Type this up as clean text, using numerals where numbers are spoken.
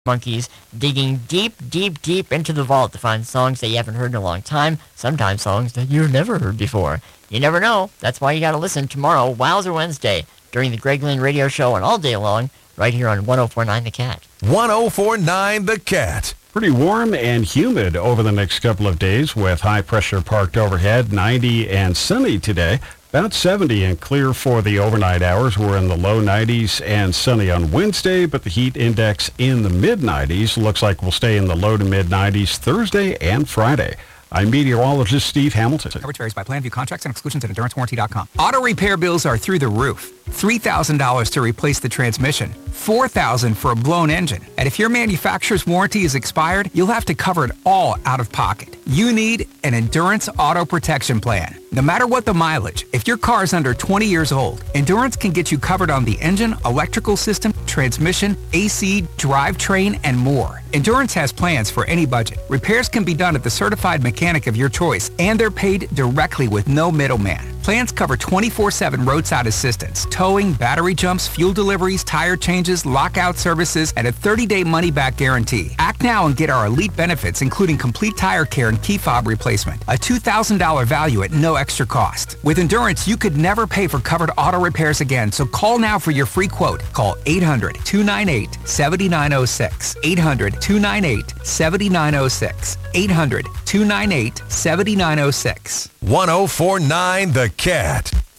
Monkeys digging deep, deep, deep into the vault to find songs that you haven't heard in a long time, sometimes songs that you've never heard before. You never know. That's why you got to listen tomorrow, Wowzer Wednesday, during the Greg Lynn Radio Show and all day long, right here on 104.9 The Cat. 104.9 The Cat. Pretty warm and humid over the next couple of days with high pressure parked overhead, 90 and sunny today. About 70 and clear for the overnight hours. We're in the low 90s and sunny on Wednesday, but the heat index in the mid-90s. Looks like we'll stay in the low to mid-90s Thursday and Friday. I'm meteorologist Steve Hamilton. Coverage varies by plan, view contracts and exclusions at EnduranceWarranty.com. Auto repair bills are through the roof. $3,000 to replace the transmission. $4,000 for a blown engine. And if your manufacturer's warranty is expired, you'll have to cover it all out of pocket. You need an Endurance Auto Protection Plan. No matter what the mileage, if your car is under 20 years old, Endurance can get you covered on the engine, electrical system, transmission, AC, drivetrain, and more. Endurance has plans for any budget. Repairs can be done at the certified mechanic of your choice, and they're paid directly with no middleman. Plans cover 24/7 roadside assistance, towing, battery jumps, fuel deliveries, tire changes, lockout services, and a 30-day money-back guarantee. Act now and get our elite benefits, including complete tire care and key fob replacement. A $2,000 value at no extra cost. With Endurance, you could never pay for covered auto repairs again, so call now for your free quote. Call 800-298-7906. 800-298-7906. 800-298-7906. 104.9 The Cat.